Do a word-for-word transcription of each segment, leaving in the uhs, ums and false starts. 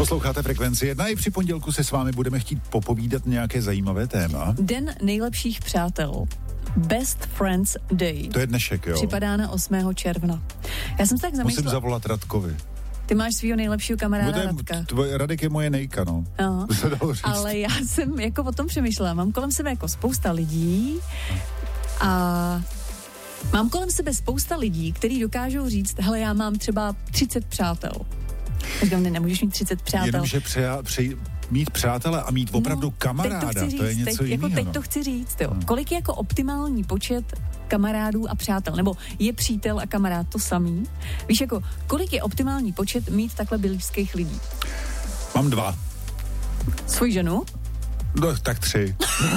Posloucháte Frekvenci jedna, i při pondělku se s vámi budeme chtít popovídat nějaké zajímavé téma. Den nejlepších přátel. Best Friends Day. To je dnešek, jo? Připadá na osmého června. Já jsem se tak zamýšlela... Musím zavolat Radkovi. Ty máš svýho nejlepšího kamaráda no Radka. Tvoj, Radek je moje nejka, no. Aha. Ale já jsem jako o tom přemýšlela. Mám kolem sebe jako spousta lidí a mám kolem sebe spousta lidí, kteří dokážou říct, hele, já mám třeba třicet přátel. Říkám, ne, nemůžeš mít třicet přátel. Jenomže přeja, přeji, mít přátele a mít opravdu no, kamaráda, to, říct, to je něco teď, jiného. Jako teď to chci říct, jo. Hmm. Kolik je jako optimální počet kamarádů a přátel? Nebo je přítel a kamarád to samý? Víš, jako kolik je optimální počet mít takhle blízkých lidí? Mám dva. Svoji ženu? No, tak tři.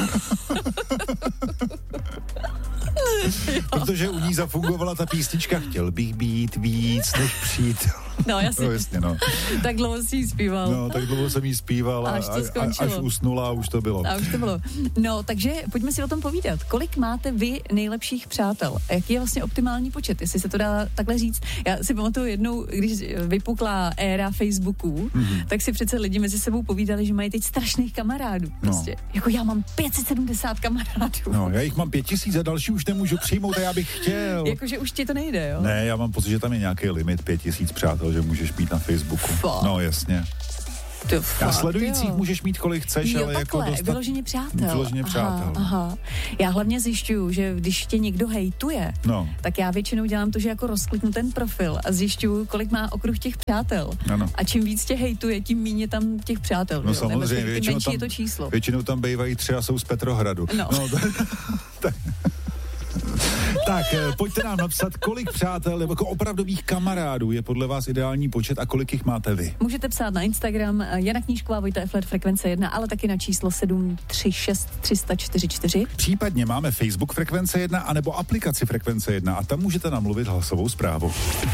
Protože u ní zafungovala ta písnička Chtěl bych být víc než přítel. No, jasně. No, jasně, no. Tak dlouho jsi jí zpíval. No, tak dlouho jsem jí zpíval a, až, a, a, až usnula a už to bylo. A už to bylo. No, takže pojďme si o tom povídat. Kolik máte vy nejlepších přátel? A jaký je vlastně optimální počet, jestli se to dá takhle říct? Já si pamatuju jednou, když vypukla éra Facebooků, mm-hmm. tak si přece lidi mezi sebou povídali, že mají teď strašných kamarádů. Prostě. No. Jako já mám pět set sedmdesát kamarádů. No, já jich mám pět tisíc a další už nemůžu přijmout a já bych chtěl. Jakože už ti to nejde, jo? Ne, já mám pocit, že tam je nějaký limit pět tisíc přátel, že můžeš být na Facebooku. Fakt. No, jasně. To fakt, a sledujících jo. můžeš mít kolik chceš, jo, ale takhle, jako dostat... vyloženě přátel. Vyloženě aha, přátel. Aha. Já hlavně zjišťuju, že když tě někdo hejtuje, no. tak já většinou dělám to, že jako rozkliknu ten profil a zjišťuju, kolik má okruh těch přátel. Ano. A čím víc tě hejtuje, tím méně tam těch přátel. No samozřejmě, tím většinou menší tam, je to číslo. Většinou tam bývají tři a jsou z Petrohradu. No. no to, tak. Tak, pojďte nám napsat, kolik přátel nebo jako opravdových kamarádů je podle vás ideální počet a kolik jich máte vy. Můžete psát na Instagram Jana Knížková, Vojta Efler, Frekvence jedna, ale taky na číslo sedm tři šest tři nula čtyři čtyři. Případně máme Facebook Frekvence jedna anebo aplikaci Frekvence jedna a tam můžete namluvit hlasovou zprávu.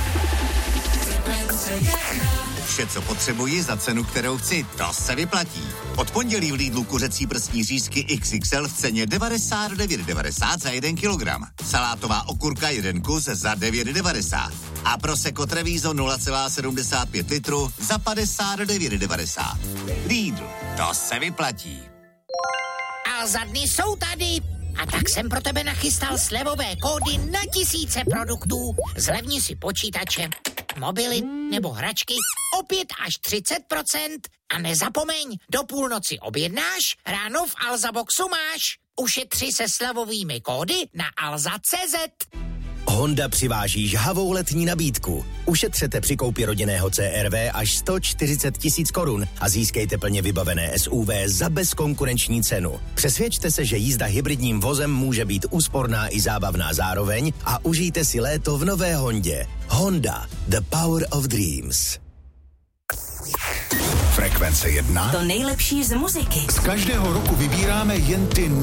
Vše, co potřebuji za cenu, kterou chci, to se vyplatí. Od pondělí v Lidlu kuřecí prsní řízky iks iks el v ceně devadesát devět devadesát za jeden kilogram. Salátová okurka jeden kus za devět devadesát. A prosecco Treviso nula celá sedmdesát pět litru za padesát devět devadesát. Lidl, to se vyplatí. A za dny jsou tady. A tak jsem pro tebe nachystal slevové kódy na tisíce produktů. Zlevni si počítače, mobily nebo hračky o pět až třicet procent. A nezapomeň, do půlnoci objednáš, ráno v Alza Boxu máš. Ušetři se slevovými kódy na alza tečka cé zet. Honda přiváží žhavou letní nabídku. Ušetřete při koupi rodinného cé er vé až sto čtyřicet tisíc korun a získejte plně vybavené es ú vé za bezkonkurenční cenu. Přesvědčte se, že jízda hybridním vozem může být úsporná i zábavná zároveň a užijte si léto v nové Hondě. Honda, the power of dreams. Frekvence jedna. To nejlepší z muziky. Z každého roku vybíráme jen ty